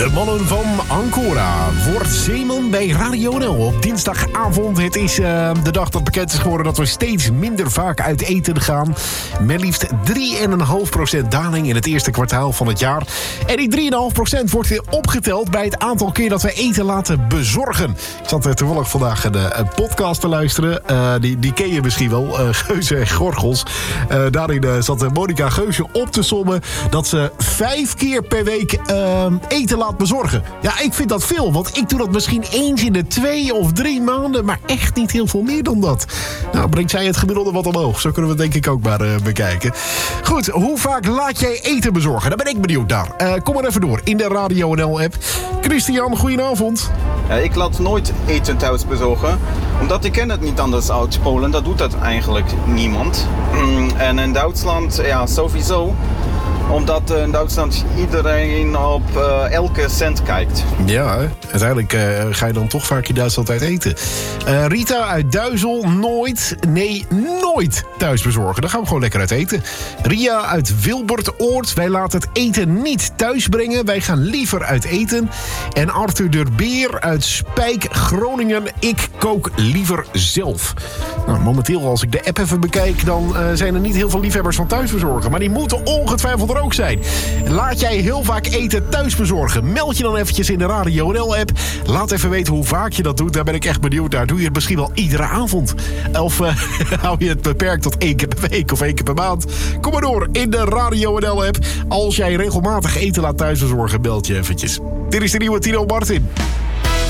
De mannen van Ancora wordt zeeman bij Radio NL op dinsdagavond. Het is de dag dat bekend is geworden dat we steeds minder vaak uit eten gaan. Met liefst 3,5% daling in het eerste kwartaal van het jaar. En die 3,5% wordt weer opgeteld bij het aantal keer dat we eten laten bezorgen. Ik zat toevallig vandaag een podcast te luisteren. Die ken je misschien wel, Geuze en Gorgels. Daarin zat Monica Geuze op te sommen dat ze 5 keer per week eten laat bezorgen. Ja, ik vind dat veel, want ik doe dat misschien eens in de 2 of 3 maanden, maar echt niet heel veel meer dan dat. Nou, brengt zij het gemiddelde wat omhoog. Zo kunnen we het denk ik ook maar bekijken. Goed, hoe vaak laat jij eten bezorgen? Daar ben ik benieuwd naar. Kom maar even door in de Radio NL-app. Christian, goedenavond. Ja, ik laat nooit eten thuis bezorgen, omdat ik ken het niet anders uit Polen. Dat doet dat eigenlijk niemand. En in Duitsland, ja, sowieso. Omdat in Duitsland iedereen op elke cent kijkt. Ja, uiteindelijk ga je dan toch vaak in Duitsland uit eten. Rita uit Duizel, nooit thuis bezorgen. Dan gaan we gewoon lekker uit eten. Ria uit Wilbertoord, wij laten het eten niet thuis brengen. Wij gaan liever uit eten. En Arthur de Beer uit Spijk, Groningen. Ik kook liever zelf. Nou, momenteel, als ik de app even bekijk, dan zijn er niet heel veel liefhebbers van thuisbezorgen. Maar die moeten ongetwijfeld er ook zijn. Laat jij heel vaak eten thuis bezorgen? Meld je dan eventjes in de Radio NL-app. Laat even weten hoe vaak je dat doet. Daar ben ik echt benieuwd naar. Doe je het misschien wel iedere avond? Of hou je het beperkt tot 1 keer per week of 1 keer per maand? Kom maar door in de Radio NL-app. Als jij regelmatig eten laat thuis bezorgen, meld je eventjes. Dit is de nieuwe Tino Martin.